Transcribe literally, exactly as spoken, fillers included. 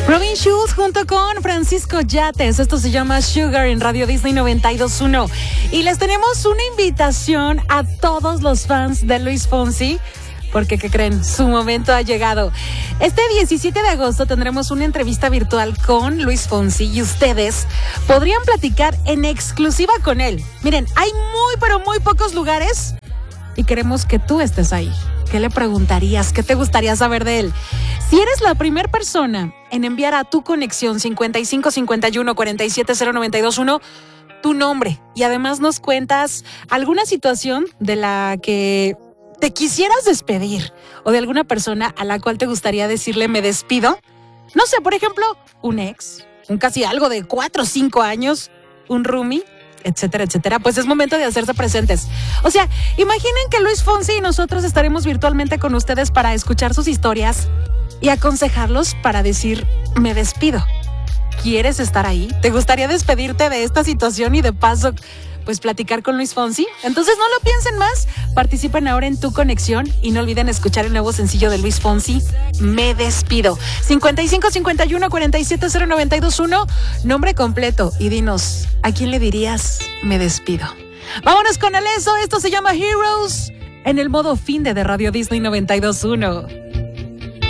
Robin Schulz junto con Francisco Yates. Esto se llama Sugar en Radio Disney noventa y dos punto uno. Y les tenemos una invitación a todos los fans de Luis Fonsi. Porque, ¿qué creen? Su momento ha llegado. Este diecisiete de agosto tendremos una entrevista virtual con Luis Fonsi y ustedes podrían platicar en exclusiva con él. Miren, hay muy, pero muy pocos lugares y queremos que tú estés ahí. ¿Qué le preguntarías? ¿Qué te gustaría saber de él? Si eres la primera persona en enviar a tu conexión cincuenta y cinco cincuenta y uno cuarenta y siete cero noventa y dos uno tu nombre y además nos cuentas alguna situación de la que te quisieras despedir o de alguna persona a la cual te gustaría decirle me despido. No sé, por ejemplo, un ex, un casi algo de cuatro o cinco años, un roomie, etcétera, etcétera. Pues es momento de hacerse presentes. O sea, imaginen que Luis Fonsi y nosotros estaremos virtualmente con ustedes para escuchar sus historias y aconsejarlos para decir me despido. ¿Quieres estar ahí? ¿Te gustaría despedirte de esta situación y de paso pues platicar con Luis Fonsi? Entonces no lo piensen más, participen ahora en Tu Conexión y no olviden escuchar el nuevo sencillo de Luis Fonsi, Me Despido. cincuenta y cinco cincuenta y uno cuarenta y siete cero noventa y dos uno, nombre completo y dinos, ¿a quién le dirías me despido? Vámonos con el eso, esto se llama Heroes en el modo finde de Radio Disney noventa y dos punto uno.